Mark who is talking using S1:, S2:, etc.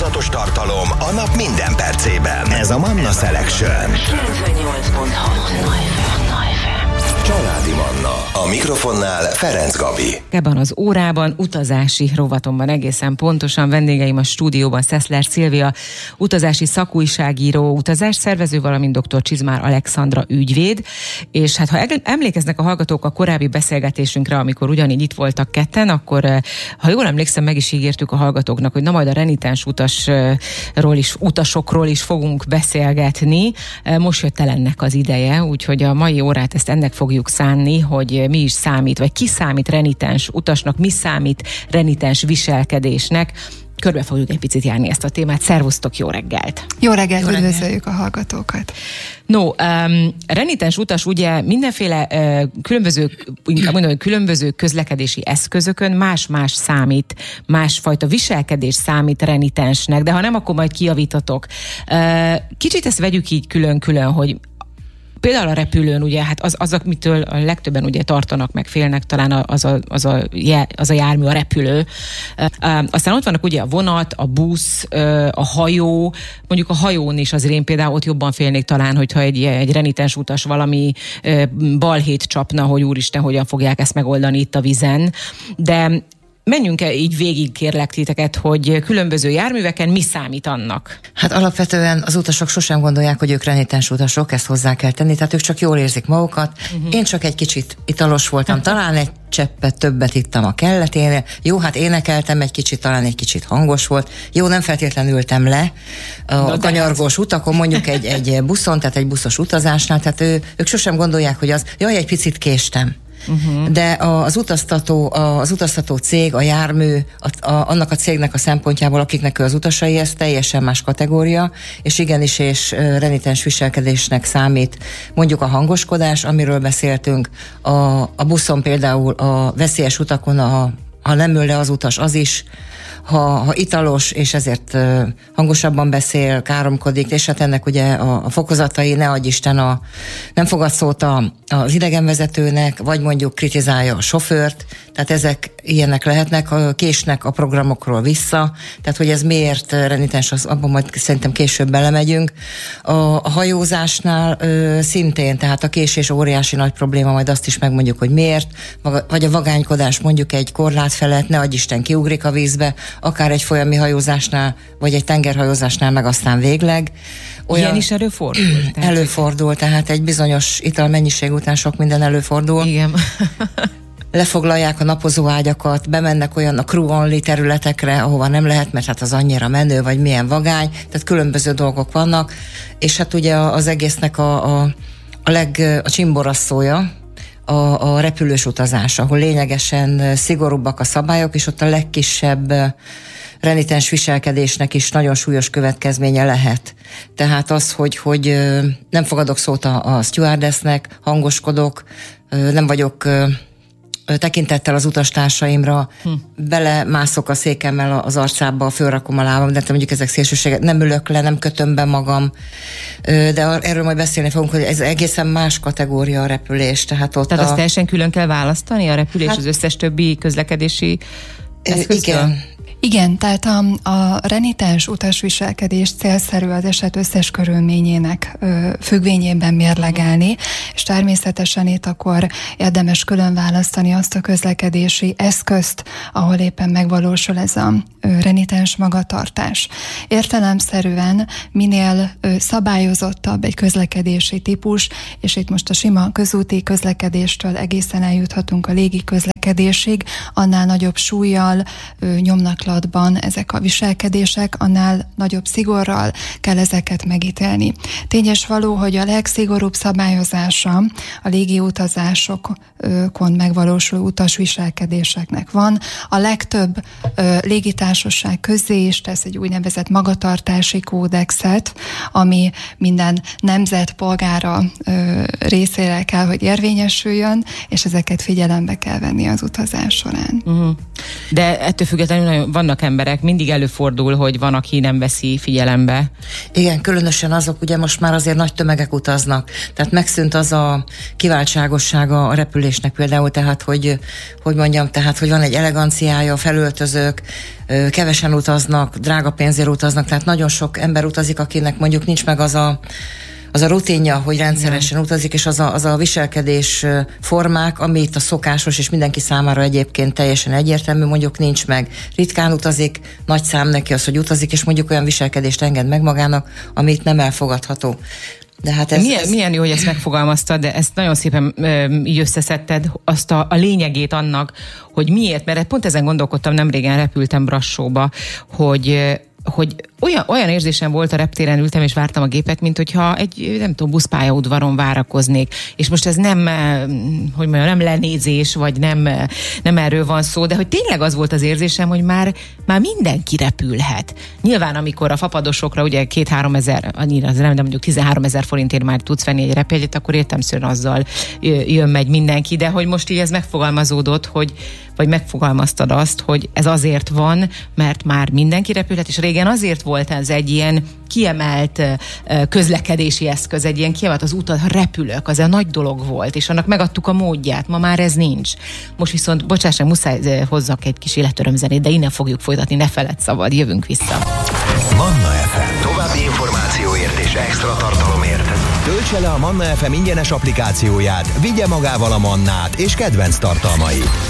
S1: Változatos tartalom a nap minden percében. Ez a Manna Selection.
S2: 98.6
S1: Családi Manna. A mikrofonnál Ferenc Gabi.
S3: Ebben az órában, utazási rovatomban egészen pontosan vendégeim a stúdióban Szeszler Szilvia, utazási szakújságíró, utazásszervező, valamint dr. Csizmár Alexandra ügyvéd. És hát ha emlékeznek a hallgatók a korábbi beszélgetésünkre, amikor ugyanígy itt voltak ketten, akkor ha jól emlékszem, meg is ígértük a hallgatóknak, hogy na majd a renitens utasokról is fogunk beszélgetni. Most jött el ennek az ideje, úgyhogy a mai órát ezt ennek fogjuk szánni, hogy mi is számít, vagy ki számít renitens utasnak, mi számít renitens viselkedésnek. Körbe fogjuk egy picit járni ezt a témát. Szervusztok, jó reggelt!
S4: Jó reggelt, üdvözöljük a hallgatókat!
S3: No, renitens utas ugye mindenféle különböző közlekedési eszközökön más-más számít, másfajta viselkedés számít renitensnek, de ha nem, akkor majd kijavítatok. Kicsit ezt vegyük így külön-külön, hogy például a repülőn, ugye, hát az amitől a legtöbben ugye tartanak, meg félnek, talán az a jármű, a repülő. Aztán ott vannak ugye a vonat, a busz, a hajó. Mondjuk a hajón is azért én például ott jobban félnék talán, hogyha egy renitens utas valami balhét csapna, hogy úristen, hogyan fogják ezt megoldani itt a vízen. De menjünk így végig, kérlek titeket, hogy különböző járműveken mi számít annak?
S5: Hát alapvetően az utasok sosem gondolják, hogy ők renitens utasok, ezt hozzá kell tenni, tehát ők csak jól érzik magukat. Én csak egy kicsit italos voltam, talán egy cseppet többet ittam a kelleténél. Jó, hát énekeltem egy kicsit, talán egy kicsit hangos volt. Jó, nem feltétlenül ültem le a kanyargós utakon, mondjuk egy buszon, tehát egy buszos utazásnál, tehát ők sosem gondolják, hogy jaj, egy picit késtem. De az utaztató cég, a jármű, annak a cégnek a szempontjából, akiknek ő az utasai, ez teljesen más kategória, és igenis, és renitens viselkedésnek számít mondjuk a hangoskodás, amiről beszéltünk, a buszon például a veszélyes utakon, ha nem ül le az utas, az is, ha italos, és ezért hangosabban beszél, káromkodik, és hát ennek ugye a fokozatai, ne adj Isten, nem fogad szót az idegenvezetőnek, vagy mondjuk kritizálja a sofőrt, tehát ezek ilyenek lehetnek, késnek a programokról vissza, tehát hogy ez miért renitens, abban majd szerintem később belemegyünk. A hajózásnál szintén, tehát a késés óriási nagy probléma, majd azt is megmondjuk, hogy miért, vagy a vagánykodás mondjuk egy korlát felett, ne adj Isten, kiugrik a vízbe, akár egy folyami hajózásnál, vagy egy tengerhajózásnál, meg aztán végleg.
S3: Ilyen is előfordul?
S5: Előfordul, tehát egy bizonyos italmennyiség után sok minden előfordul.
S3: Igen.
S5: Lefoglalják a napozóágyakat, bemennek olyan a crew-only területekre, ahova nem lehet, mert hát az annyira menő, vagy milyen vagány, tehát különböző dolgok vannak, és hát ugye az egésznek a csimborasszója, a repülős utazás, ahol lényegesen szigorúbbak a szabályok, és ott a legkisebb renitens viselkedésnek is nagyon súlyos következménye lehet. Tehát az, hogy nem fogadok szót a stewardessnek, hangoskodok, nem vagyok tekintettel az utastársaimra, belemászok a székemmel az arcába, fölrakom a lábam, de mondjuk ezek szélsőségek, nem ülök le, nem kötöm be magam, de erről majd beszélni fogunk, hogy ez egészen más kategória a repülés. Tehát
S3: azt teljesen külön kell választani, a repülés az összes többi közlekedési eszköztől?
S4: Igen, tehát a renitens utasviselkedés célszerű az eset összes körülményének függvényében mérlegelni, és természetesen itt akkor érdemes külön választani azt a közlekedési eszközt, ahol éppen megvalósul ez a renitens magatartás. Értelemszerűen minél szabályozottabb egy közlekedési típus, és itt most a sima közúti közlekedéstől egészen eljuthatunk a légi közlekedésig, annál nagyobb súllyal nyomnak latban ezek a viselkedések, annál nagyobb szigorral kell ezeket megítélni. Tényes való, hogy a legszigorúbb szabályozása a légi utazásokon megvalósuló utasviselkedéseknek van. A legtöbb légitársaság közé is tesz egy úgynevezett magatartási kódexet, ami minden nemzet polgára részére kell, hogy érvényesüljön, és ezeket figyelembe kell venni az utazás során.
S3: De ettől függetlenül vannak emberek, mindig előfordul, hogy van, aki nem veszi figyelembe.
S5: Igen, különösen azok, ugye most már azért nagy tömegek utaznak, tehát megszűnt az a kiváltságossága a repülésnek például, tehát hogy mondjam, tehát hogy van egy eleganciája, felöltözők, kevesen utaznak, drága pénzért utaznak, tehát nagyon sok ember utazik, akinek mondjuk nincs meg az a rutinja, hogy rendszeresen utazik, és az a viselkedés formák, ami itt a szokásos, és mindenki számára egyébként teljesen egyértelmű, mondjuk nincs meg. Ritkán utazik, nagy szám neki az, hogy utazik, és mondjuk olyan viselkedést enged meg magának, ami itt nem elfogadható. De hát
S3: milyen jó, hogy ezt megfogalmaztad, de ezt nagyon szépen így összeszedted, azt a lényegét annak, hogy miért, mert pont ezen gondolkodtam, nemrégen repültem Brassóba, hogy olyan érzésem volt, a reptéren ültem és vártam a gépet, mint hogyha egy, nem tudom, buszpályaudvaron várakoznék. És most ez nem, hogy mondjam, nem lenézés, vagy nem erről van szó, de hogy tényleg az volt az érzésem, hogy már mindenki repülhet. Nyilván, amikor a fapadosokra ugye 2-3 ezer, annyira, nem, de mondjuk 13 000 forintért már tudsz venni egy repjegyet, akkor értelemszerűen azzal jön-megy mindenki, de hogy most így ez megfogalmazódott, vagy megfogalmaztad azt, hogy ez azért van, mert már mindenki repülhet, és régen azért volt ez egy ilyen kiemelt közlekedési eszköz, egy ilyen kiemelt az utat, repülők, az egy nagy dolog volt, és annak megadtuk a módját, ma már ez nincs. Most viszont, bocsáss, muszáj hozzak egy kis életörömzenét, de innen fogjuk folytatni, ne feledd szabad, jövünk vissza.
S1: Manna FM. További információért és extra tartalomért. Töltse le a Manna FM ingyenes applikációját, vigye magával a mannát és kedvenc tartalmait.